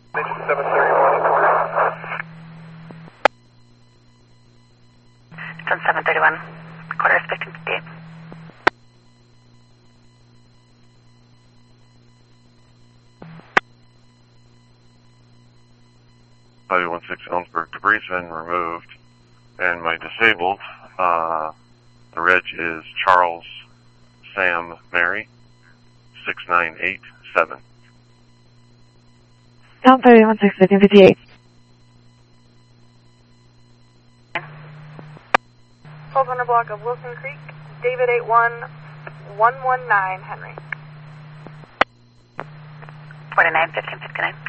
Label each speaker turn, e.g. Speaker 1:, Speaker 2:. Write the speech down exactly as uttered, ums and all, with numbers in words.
Speaker 1: seven thirty-one.
Speaker 2: It's on seven thirty-one. Quarter is fifteen fifty-eight.
Speaker 3: five one six Ellensburg, debris has been removed, and my disabled, uh, the reg is Charles Sam Mary, six nine eight seven.
Speaker 4: Count three one six, fifteen fifty-eight.
Speaker 5: twelve hundred block of Wilson Creek, David eight one one one nine, Henry.
Speaker 2: forty-nine, fifteen fifty-nine.